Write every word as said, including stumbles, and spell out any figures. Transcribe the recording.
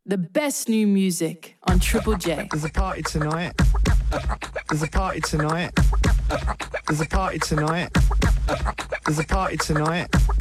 The best new music on Triple J. There's a party tonight. There's a party tonight. There's a party tonight. There's a party tonight.